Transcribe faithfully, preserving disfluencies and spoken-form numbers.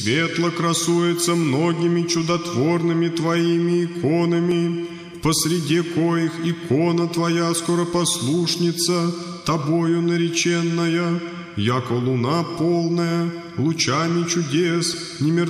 Светло красуется многими чудотворными Твоими иконами, посреди коих икона Твоя скоропослушница, Тобою нареченная, яко луна полная, лучами чудес, немертвенных